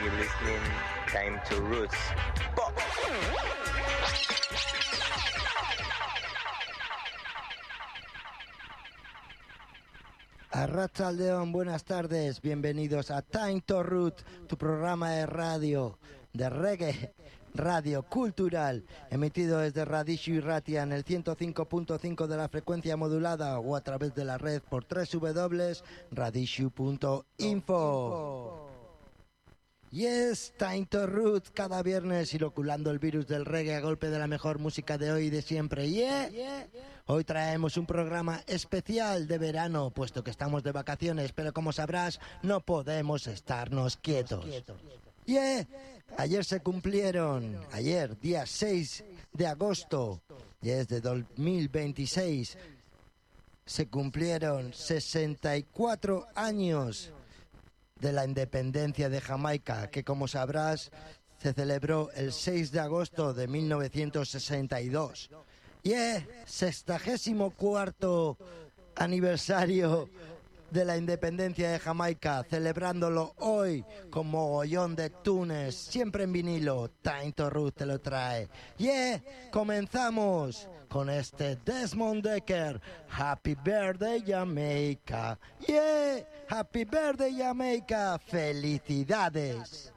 you listening Time to Roots. Pop. Arratsaldeon, buenas tardes, bienvenidos a Time to Root, tu programa de radio, de reggae, radio cultural, emitido desde Radishu y Ratia en el 105.5 de la frecuencia modulada o a través de la red por www.radishu.info. Yes, Time to Root, cada viernes inoculando el virus del reggae a golpe de la mejor música de hoy y de siempre. Hoy traemos un programa especial de verano, puesto que estamos de vacaciones, pero como sabrás, no podemos estarnos quietos. Ayer se cumplieron, día 6 de agosto, de 2026, se cumplieron 64 años de la independencia de Jamaica, que como sabrás se celebró el 6 de agosto de 1962. 64º aniversario de la independencia de Jamaica, celebrándolo hoy con mogollón de tunes, siempre en vinilo. Time to Root te lo trae. Comenzamos con este Desmond Dekker, Happy Birthday Jamaica. Happy Birthday Jamaica, felicidades.